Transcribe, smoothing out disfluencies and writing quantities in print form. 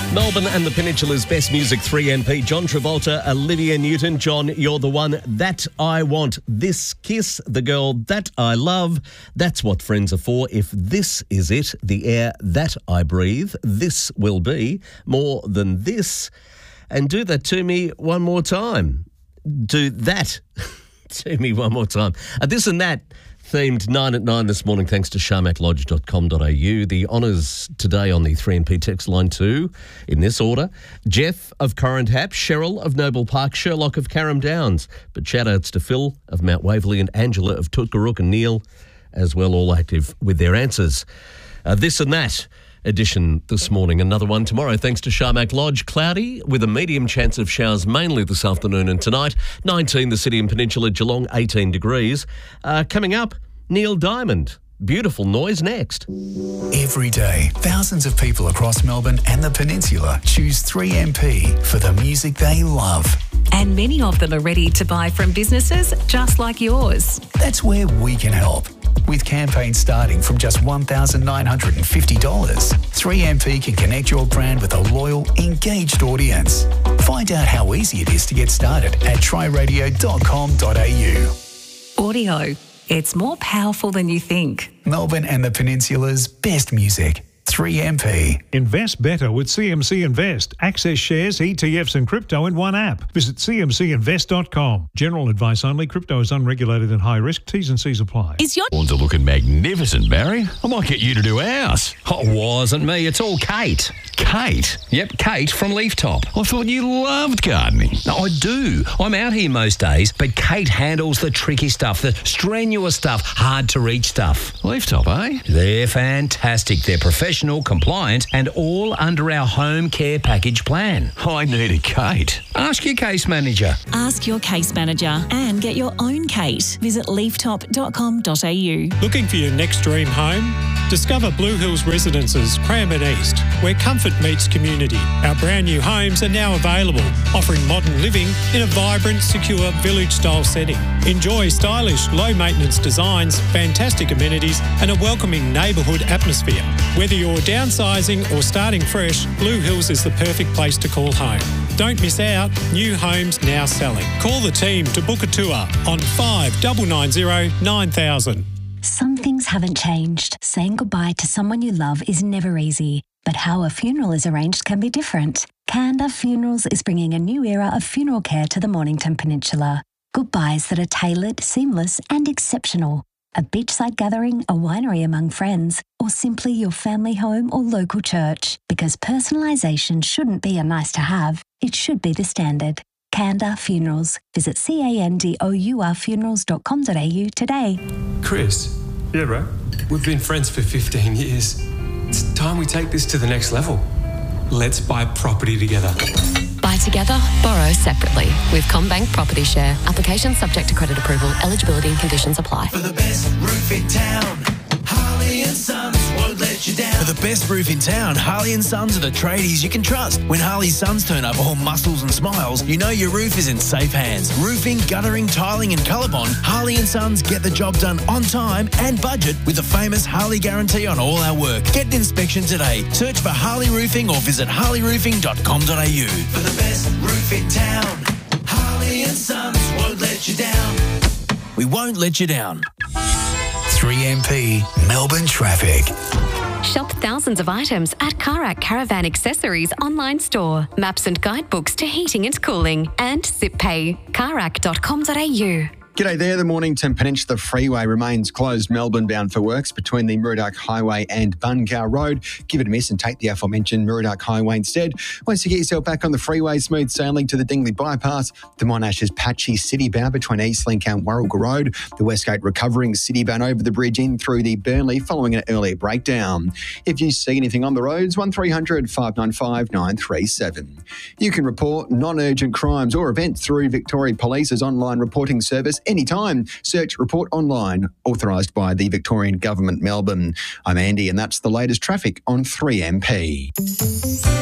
Melbourne and the Peninsula's best music, 3MP. John Travolta, Olivia Newton. John, you're the one that I want. This kiss, the girl that I love. That's what friends are for. If this is it, the air that I breathe, this will be more than this. And do that to me one more time. Do that to me one more time. This and that. Themed 9 at 9 this morning, thanks to sharmaklodge.com.au. The honours today on the 3MP text line 2, in this order: Jeff of Corrant Hap, Cheryl of Noble Park, Sherlock of Carrum Downs. But shout-outs to Phil of Mount Waverley and Angela of Tutgarook and Neil as well, all active with their answers. This and that edition this morning. Another one tomorrow, thanks to Sharmak Lodge. Cloudy with a medium chance of showers mainly this afternoon and tonight. 19 the city and peninsula, Geelong 18 degrees. Coming up, Neil Diamond. Beautiful Noise next. Every day, thousands of people across Melbourne and the Peninsula choose 3MP for the music they love. And many of them are ready to buy from businesses just like yours. That's where we can help. With campaigns starting from just $1,950, 3MP can connect your brand with a loyal, engaged audience. Find out how easy it is to get started at tryradio.com.au. Audio. It's more powerful than you think. Melbourne and the Peninsula's best music. 3MP. Invest better with CMC Invest. Access shares, ETFs and crypto in one app. Visit cmcinvest.com. General advice only. Crypto is unregulated and high risk. T's and C's apply. Is your lawns are looking magnificent, Barry? I might get you to do ours. Oh, it wasn't me. It's all Kate. Kate? Yep, Kate from Leaf Top. I thought you loved gardening. No, I do. I'm out here most days, but Kate handles the tricky stuff, the strenuous stuff, hard to reach stuff. Leaf Top, eh? They're fantastic. They're professional, compliant, and all under our home care package plan. I need a Kate. Ask your case manager. Ask your case manager and get your own Kate. Visit leaftop.com.au. Looking for your next dream home? Discover Blue Hills Residences, Cranbourne East, where comfort meets community. Our brand new homes are now available, offering modern living in a vibrant, secure village-style setting. Enjoy stylish, low-maintenance designs, fantastic amenities and a welcoming neighbourhood atmosphere. Whether you're downsizing or starting fresh, Blue Hills is the perfect place to call home. Don't miss out. New homes now selling. Call the team to book a tour on 5990 9000. Some things haven't changed. Saying goodbye to someone you love is never easy, but how a funeral is arranged can be different. Kanda Funerals is bringing a new era of funeral care to the Mornington Peninsula. Goodbyes that are tailored, seamless and exceptional. A beachside gathering, a winery among friends, or simply your family home or local church. Because personalisation shouldn't be a nice to have, it should be the standard. Kanda Funerals. Visit candourfunerals.com.au today. Chris. Yeah, bro? We've been friends for 15 years. It's time we take this to the next level. Let's buy property together. Buy together, borrow separately with CommBank Property Share. Application subject to credit approval. Eligibility and conditions apply. For the best roof in town, Harley and Sons won't let you down. For the best roof in town, Harley and Sons are the tradies you can trust. When Harley Sons turn up all muscles and smiles, you know your roof is in safe hands. Roofing, guttering, tiling and ColourBond, Harley and Sons get the job done on time and budget with the famous Harley guarantee on all our work. Get an inspection today. Search for Harley Roofing or visit harleyroofing.com.au. For the best roof in town, Harley and Sons won't let you down. We won't let you down. 3MP Melbourne Traffic. Shop thousands of items at Karak Caravan Accessories online store. Maps and guidebooks to heating and cooling. And ZipPay. Karak.com.au. G'day there. The Mornington Peninsula Freeway remains closed Melbourne bound for works between the Murdoch Highway and Bungar Road. Give it a miss and take the aforementioned Murdoch Highway instead. Once you get yourself back on the freeway, smooth sailing to the Dingley Bypass. The Monash is patchy city bound between Eastlink and Warragul Road. The Westgate recovering city bound over the bridge in through the Burnley following an earlier breakdown. If you see anything on the roads, 1300 595 937. You can report non-urgent crimes or events through Victoria Police's online reporting service anytime. Search Report Online, authorised by the Victorian Government, Melbourne. I'm Andy and that's the latest traffic on 3MP.